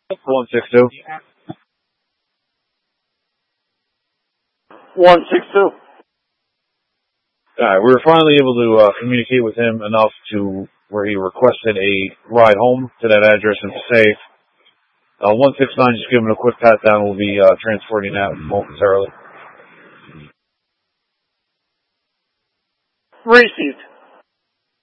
162. 162. Alright, we were finally able to communicate with him enough to where he requested a ride home to that address and safe. 169, just give him a quick pat down. We'll be transporting that momentarily. Received.